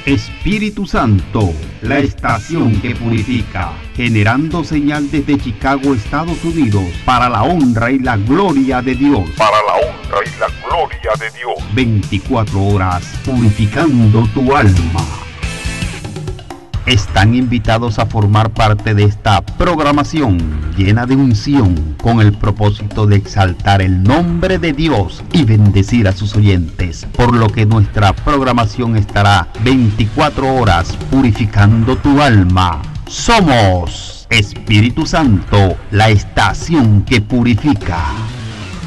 Espíritu Santo, la estación que purifica, generando señal desde Chicago, Estados Unidos, para la honra y la gloria de Dios. Para la honra y la gloria de Dios. 24 horas purificando tu alma. Están invitados a formar parte de esta programación llena de unción con el propósito de exaltar el nombre de Dios y bendecir a sus oyentes, por lo que nuestra programación estará 24 horas purificando tu alma. Somos Espíritu Santo, la estación que purifica.